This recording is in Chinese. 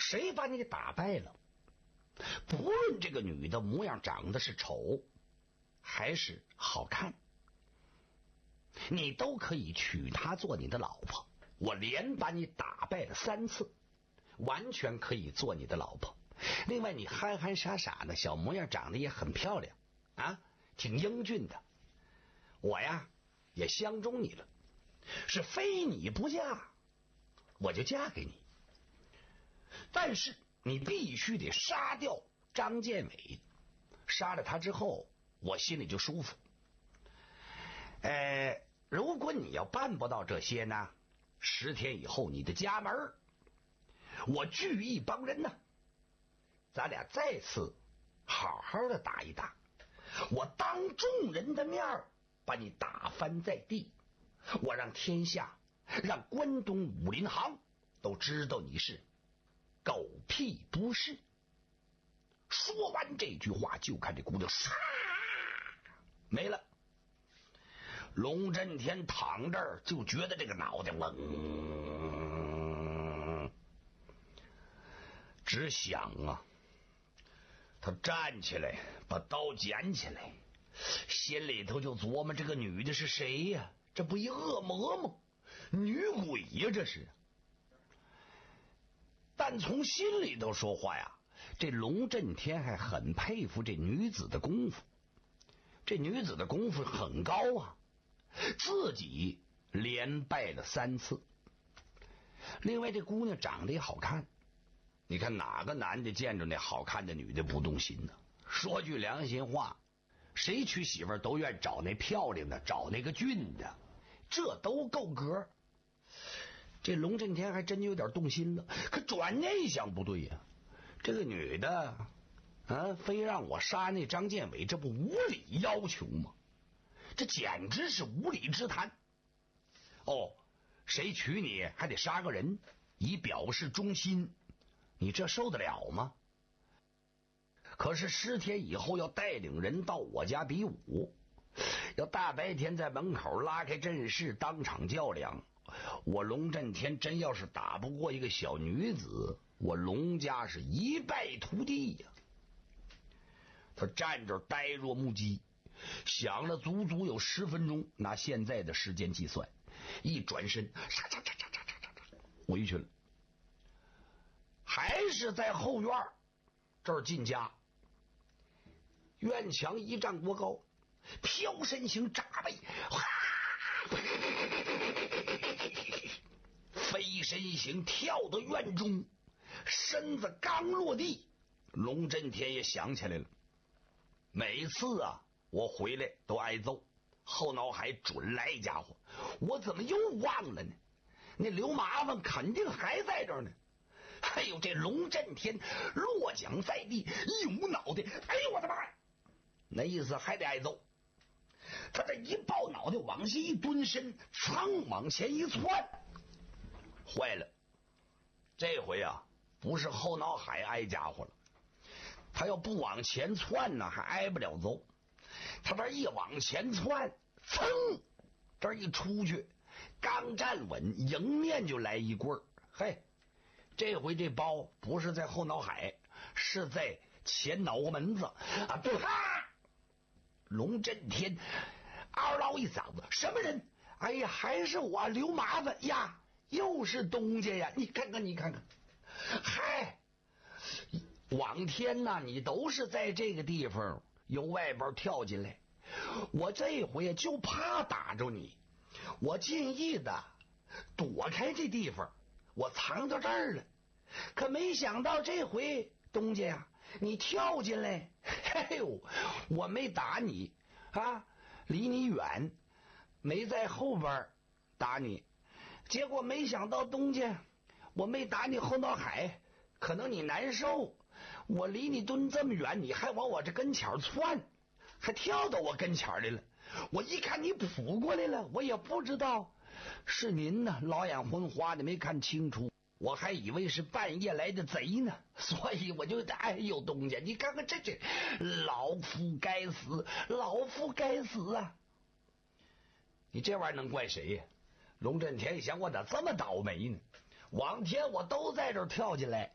谁把你给打败了，不论这个女的模样长得是丑还是好看，你都可以娶她做你的老婆。我连把你打败了3次，完全可以做你的老婆。另外你憨憨傻傻的，小模样长得也很漂亮啊，挺英俊的，我呀也相中你了，是非你不嫁我就嫁给你。但是你必须得杀掉张建伟，杀了他之后我心里就舒服。如果你要办不到这些呢，10天以后你的家门我聚一帮人呢，咱俩再次好好的打一打，我当众人的面把你打翻在地，我让天下让关东武林行都知道你是狗屁不是。说完这句话，就看这姑娘唰没了。龙震天躺这儿就觉得这个脑袋只想啊，他站起来把刀捡起来，心里头就琢磨这个女的是谁呀？这不一恶魔吗？女鬼呀这是。但从心里头说话呀，这龙震天还很佩服这女子的功夫。这女子的功夫很高啊，自己连败了3次。另外这姑娘长得也好看，你看哪个男的见着那好看的女的不动心呢？说句良心话，谁娶媳妇都愿找那漂亮的，找那个俊的，这都够格。这龙震天还真有点动心了，可转念一想不对呀，这个女的非让我杀那张建伟，这不无理要求吗？这简直是无理之谈。谁娶你还得杀个人以表示忠心，你这受得了吗？可是10天以后要带领人到我家比武，要大白天在门口拉开阵势当场较量，我龙震天真要是打不过一个小女子，我龙家是一败涂地呀。他站着呆若木鸡，想了足足有10分钟，拿现在的时间计算，一转身回去了。还是在后院这儿进家，院墙1丈多高，飘身形扎背，飞身形跳到院中，身子刚落地，龙震天也想起来了，每次啊我回来都挨揍，后脑海准来家伙，我怎么又忘了呢？那刘麻烦肯定还在这儿呢。还有这龙震天落脚在地，一捂脑袋，哎呦我的妈呀，那意思还得挨揍。他这一抱脑袋往下一蹲身，噌往前一窜，坏了，这回啊不是后脑海挨家伙了，他要不往前窜呢还挨不了揍，他这一往前窜，噌这一出去，刚站稳，迎面就来一棍儿。嘿，这回这包不是在后脑海，是在前脑门子啊！对，龙震天嗷唠一嗓子，什么人？哎呀，还是我刘麻烦呀，又是东家呀！你看看，你看看，嗨，往天呐，你都是在这个地方由外边跳进来，我这回就怕打着你，我尽意的躲开这地方，我藏到这儿了。可没想到这回东家呀，你跳进来，嘿呦，我没打你啊，离你远，没在后边打你，结果没想到东家，我没打你后脑海，可能你难受，我离你蹲这么远，你还往我这跟前窜，还跳到我跟前来了。我一看你扑过来了，我也不知道是您呢，老眼昏花的没看清楚，我还以为是半夜来的贼呢，所以我就哎呦东家，你看看这老夫该死，老夫该死啊！你这玩意儿能怪谁呀？龙震天一想，我咋这么倒霉呢？往天我都在这儿跳进来，